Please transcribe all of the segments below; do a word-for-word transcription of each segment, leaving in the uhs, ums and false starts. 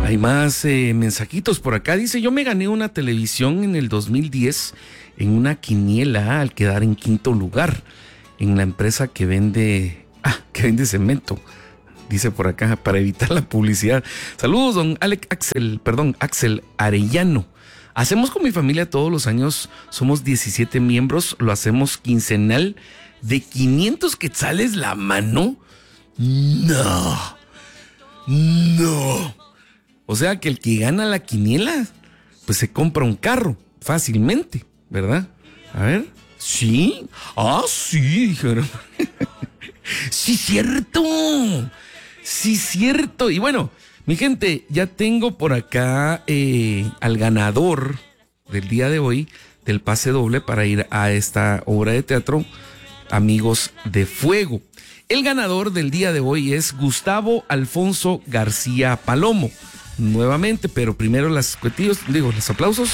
Hay más eh, mensajitos por acá. Dice, yo me gané una televisión en el dos mil diez en una quiniela al quedar en quinto lugar en la empresa que vende, ah, que vende cemento. Dice por acá, para evitar la publicidad. Saludos, don Alex Axel, perdón, Axel Arellano. Hacemos con mi familia todos los años, somos diecisiete miembros, lo hacemos quincenal de quinientos quetzales la mano. No, no. O sea que el que gana la quiniela, pues se compra un carro fácilmente, ¿verdad? A ver, ¿sí? Ah, sí, dijeron. Sí, cierto. Sí, cierto. Y bueno, mi gente, ya tengo por acá eh, al ganador del día de hoy del pase doble para ir a esta obra de teatro, Amigos de Fuego. El ganador del día de hoy es Gustavo Alfonso García Palomo. Nuevamente, pero primero las cuetillos, digo, los aplausos.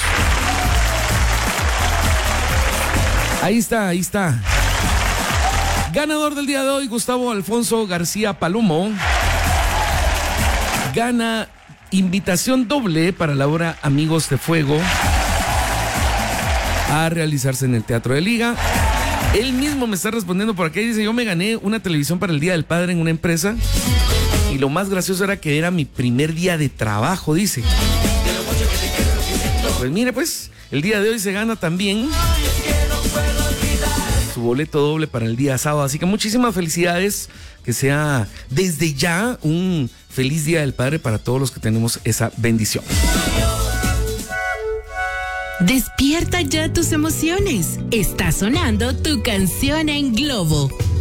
Ahí está, ahí está. Ganador del día de hoy, Gustavo Alfonso García Palomo. Gana invitación doble para la obra Amigos de Fuego a realizarse en el Teatro de Liga. Él mismo me está respondiendo por acá y dice, yo me gané una televisión para el Día del Padre en una empresa y lo más gracioso era que era mi primer día de trabajo, dice. Pues mire, pues, el día de hoy se gana también su boleto doble para el día sábado. Así que muchísimas felicidades, que sea desde ya un feliz Día del Padre para todos los que tenemos esa bendición. Despierta ya tus emociones. Está sonando tu canción en Globo.